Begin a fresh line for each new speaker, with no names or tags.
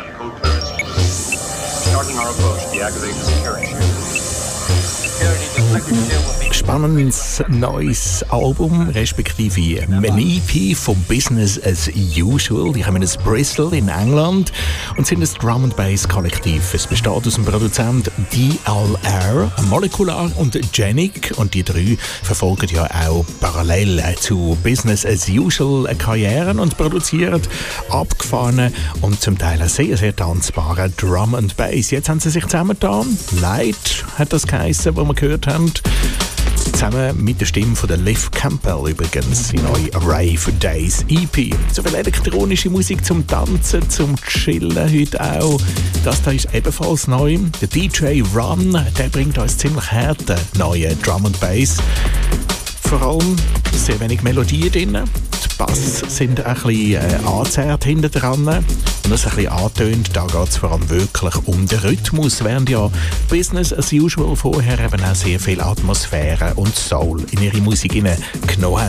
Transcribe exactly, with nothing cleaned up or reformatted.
co-terrorist group. Starting our approach to deactivate the security shield.
Spannendes neues Album, respektive ein E P von Business as Usual. Die kommen aus Bristol in England und sind ein Drum and Bass Kollektiv. Es besteht aus dem Produzent D L R, Molecular und Genic, und die drei verfolgen ja auch parallel zu Business as Usual Karrieren und produzieren abgefahrene und zum Teil sehr, sehr tanzbare Drum and Bass. Jetzt haben sie sich zusammengetan. Light hat das geheissen, was wir gehört haben. Zusammen mit der Stimme von der Liv Campbell übrigens in neue Rave Days E P. So viel elektronische Musik zum Tanzen, zum Chillen heute auch. Das da ist ebenfalls neu. Der D J Run, der bringt uns ziemlich harte neue Drum and Bass. Vor allem sehr wenig Melodie drin. Die Bass sind ein bisschen äh, angezerrt hinten dran. Und das ein bisschen angetönt, da geht es vor allem wirklich um den Rhythmus, während ja Business as Usual vorher eben auch sehr viel Atmosphäre und Soul in ihre Musik genommen haben.